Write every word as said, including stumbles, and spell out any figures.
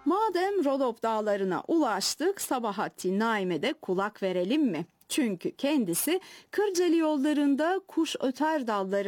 Madem Rodop dağlarına ulaştık, Sabahattin Naim'e de kulak verelim mi? Çünkü kendisi Kırcalı yollarında kuş öter dalları